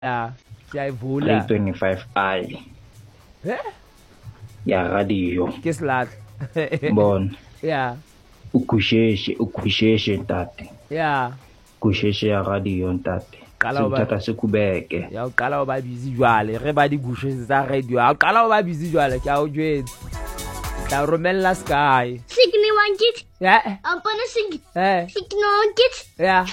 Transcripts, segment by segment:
Ya, siyayivula. 325i Eh? ya radio Ke slat. bona Ya, ugusheshe tate ya. gusheshe ya radio ntate Qala ho ba- sithata sikubeke Ya o qala ho ba busy jwale re ba di gushe tsa radio. Ya o qala ho ba busy jwale ke a o jwetsa. Tla romella sky. Signi wankit. Ya. Ampana sig. Eh. Signi wankit. Ya.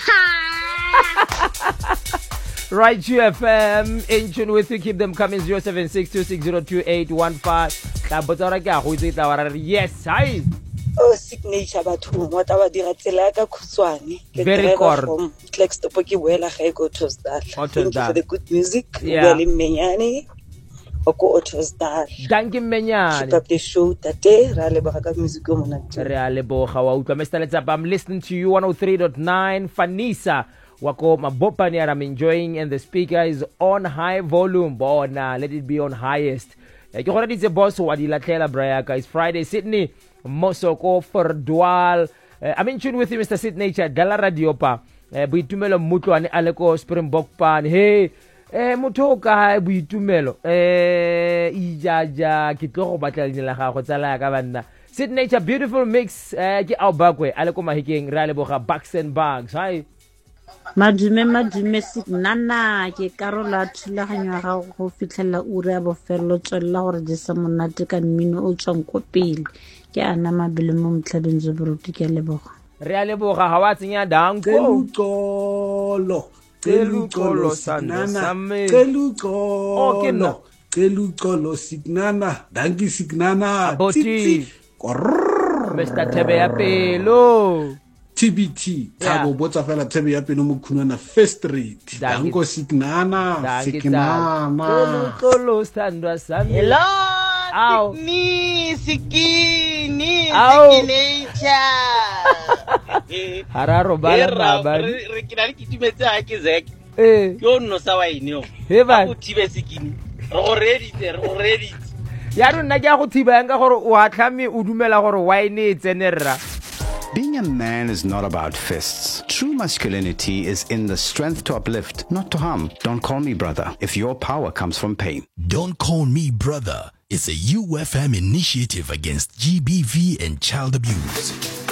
Right, UFM, in tune with you. Keep them coming. 0762602815. Tla botsa ke a go itse tla wa re yes, hi. Oh, signature batho mo ta ba dira tsela ka khutshwane Very cord. from Klerksdorp ke boela ga go Ottosdal. Thank you Ottosdal. for the good music. Yeah. Ubeli Menyane o ko Ottosdal. Danke Keep Menyane. up the show tate ra le ka music o monate. Re a leboga wa utlwa Mr. Letsapa. I'm listening to you 103.9 Fanisa wako mabopani I'm enjoying and the speaker is on high volume. Bona let it be on highest. Ke go re ditse boss wa di latlela Brayaka. It's Friday Sydney Mosoko Fordwal. I'm in tune with you Mr. Sydney Nature Dala Radio pa. Boitumelo Mutlwane Aleko Springbok pan. Hey motho ka boitumelo ijaja ke tlo go batla le la gago tsala ka banna Sydney Nature beautiful mix ke Aubakwe Aleko Mahikeng ra leboga Bucks and Bugs hi madume signana ke karola thulaganyo ya gago go fitlhela ura ya bofelelo tswela gore di sa monate ka mmino o tswang ko pele ke ana mabele mo motlhabeng jo boruti ke leboga re a leboga ga wa tsenya danko Celucolo Signana Celucolo Celucolo Signana Danki Signana Boti Mr. Tebe ya pelo TBT Tabo botsa fela Tebe ya pelo mo khunwana First Street Danko Signana Celucolo standwa sami Hello Ow. Sikini Hararo bala baba re ke na le kitimetse ha ke zek yo nno sa wa ine he ba o thibe sikini re ready ya rona ke a go thiba yang ka gore o a tlhame o dumela gore wine e tsenerra. Being a man is not about fists. True masculinity is in the strength to uplift, not to harm. Don't call me brother if your power comes from pain. Don't Call Me Brother is a UFM initiative against GBV and child abuse.